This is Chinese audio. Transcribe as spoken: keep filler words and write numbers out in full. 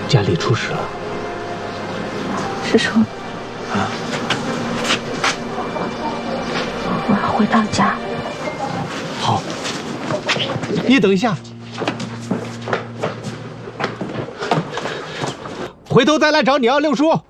家里出事了。 师叔， 啊， 我要回到家。 好，你等一下，回头再来找你啊，六叔。